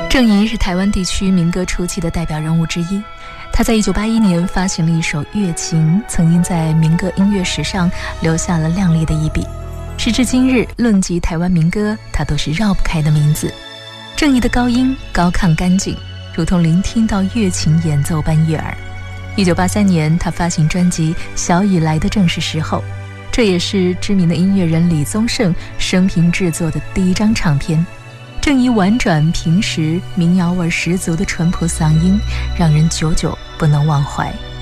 郑怡是台湾地区民歌初期的代表人物之一，他在1981年发行了一首《月情》，曾经在民歌音乐史上留下了亮丽的一笔。时至今日，论及台湾民歌，他都是绕不开的名字。郑怡的高音高亢干净，如同聆听到乐琴演奏般悦耳。1983年，他发行专辑《小以来的正是时候》，这也是知名的音乐人李宗盛生平制作的第一张唱片。郑怡婉转平实、民谣味十足的淳朴嗓音，让人久久不能忘怀。